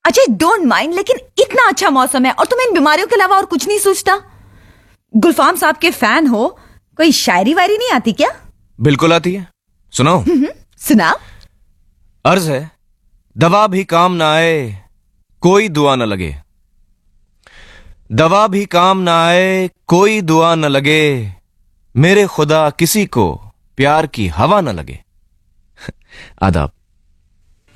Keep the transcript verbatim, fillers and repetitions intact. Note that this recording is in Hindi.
अच्छा डोंट माइंड, लेकिन इतना अच्छा मौसम है और तुम्हें इन बीमारियों के अलावा और कुछ नहीं सोचता? गुलफाम साहब के फैन हो, कोई शायरी वायरी नहीं आती क्या? बिल्कुल आती है, सुनाओ। सुना। अर्ज है, दवा भी काम ना आए कोई दुआ न लगे, दवा भी काम ना आए कोई दुआ न लगे, मेरे खुदा किसी को प्यार की हवा न लगे। आदाब।